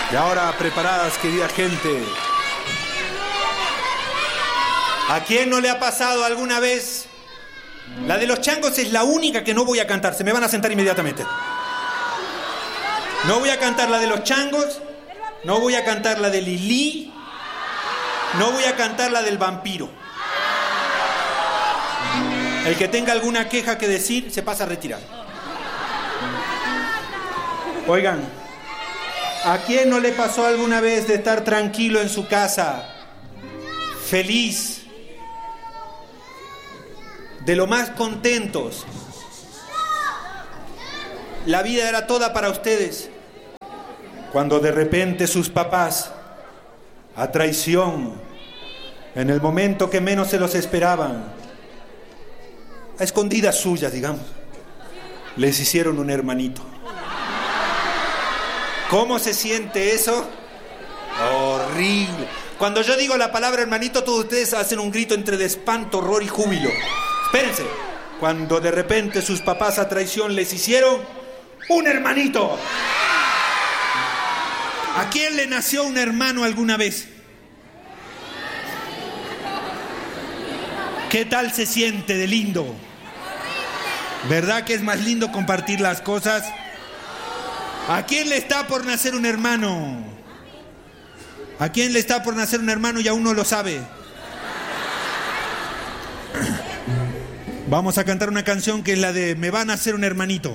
Y ahora, preparadas, querida gente. ¿A quién no le ha pasado alguna vez? La de los changos es la única que no voy a cantar. Se me van a sentar inmediatamente. No voy a cantar la de los changos. No voy a cantar la de Lili. No voy a cantar la del vampiro. El que tenga alguna queja que decir, se pasa a retirar. Oigan, ¿a quién no le pasó alguna vez de estar tranquilo en su casa, feliz, de lo más contentos? La vida era toda para ustedes. Cuando de repente sus papás, a traición, en el momento que menos se los esperaban, a escondidas suyas, digamos, les hicieron un hermanito. ¿Cómo se siente eso? Horrible. Cuando yo digo la palabra hermanito, todos ustedes hacen un grito entre de espanto, horror y júbilo. Espérense. Cuando de repente sus papás a traición les hicieron un hermanito. ¿A quién le nació un hermano alguna vez? ¿Qué tal se siente de lindo? ¿Verdad que es más lindo compartir las cosas? ¿A quién le está por nacer un hermano? ¿A quién le está por nacer un hermano y aún no lo sabe? Vamos a cantar una canción que es la de Me va a nacer un hermanito.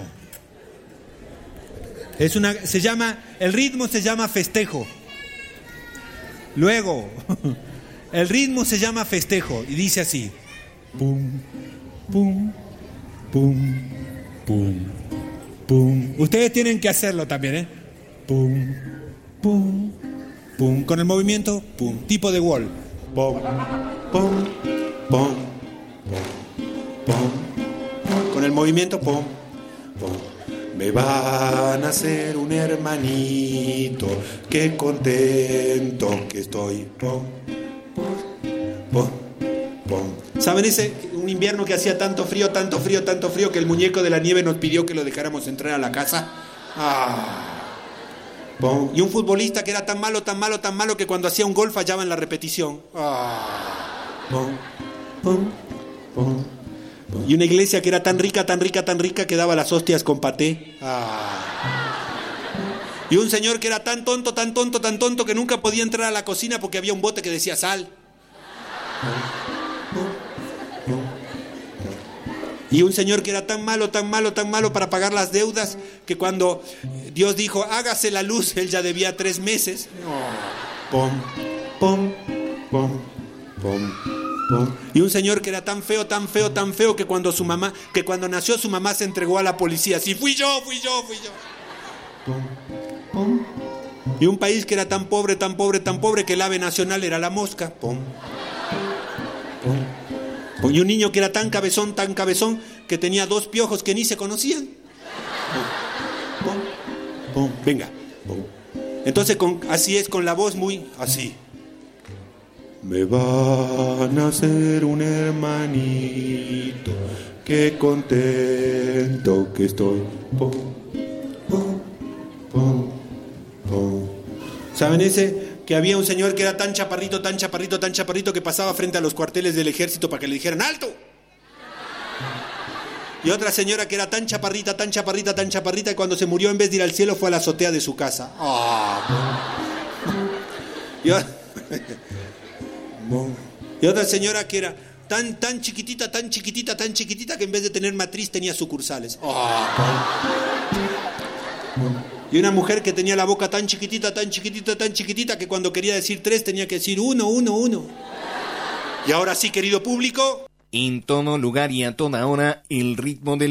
El ritmo se llama Festejo. Luego, el ritmo se llama Festejo y dice así: pum, pum, pum, pum, pum. Ustedes tienen que hacerlo también, ¿eh? Pum, pum, pum. Con el movimiento, pum. Tipo de wall. Pum, pum, pum, pum. Con el movimiento, pum, pum. Me van a hacer un hermanito, qué contento que estoy. Pum, pum, pum. ¿Saben un invierno que hacía tanto frío que el muñeco de la nieve nos pidió que lo dejáramos entrar a la casa? Pum. Y un futbolista que era tan malo que cuando hacía un gol fallaba en la repetición. Pum, pum, pum. Y una iglesia que era tan rica que daba las hostias con paté. Y un señor que era tan tonto que nunca podía entrar a la cocina porque había un bote que decía sal. Y un señor que era tan malo para pagar las deudas que cuando Dios dijo hágase la luz, él ya debía 3 meses. Pum, pum, pum, pum. Y un señor que era tan feo que cuando nació su mamá se entregó a la policía. Sí, fui yo. Y un país que era tan pobre que el ave nacional era la mosca. Y un niño que era tan cabezón que tenía 2 piojos que ni se conocían. Venga. Entonces así es, con la voz muy así. Me van a hacer un hermanito, qué contento que estoy. ¿Saben que había un señor que era tan chaparrito que pasaba frente a los cuarteles del ejército para que le dijeran ¡alto! Y otra señora que era tan chaparrita que cuando se murió en vez de ir al cielo fue a la azotea de su casa. Y otra señora que era tan chiquitita que en vez de tener matriz tenía sucursales. Y una mujer que tenía la boca tan chiquitita que cuando quería decir 3 tenía que decir 1. Y ahora sí, querido público, en todo lugar y a toda hora, el ritmo del